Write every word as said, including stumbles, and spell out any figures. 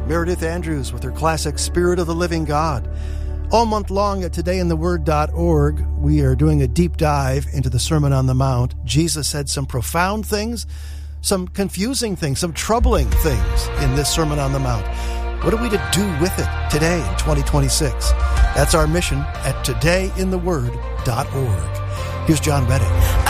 Meredith Andrews with her classic Spirit of the Living God. All month long at today in the word dot org, we are doing a deep dive into the Sermon on the Mount. Jesus said some profound things, some confusing things, some troubling things in this Sermon on the Mount. What are we to do with it today in twenty twenty-six? That's our mission at today in the word dot org. Here's John Redding.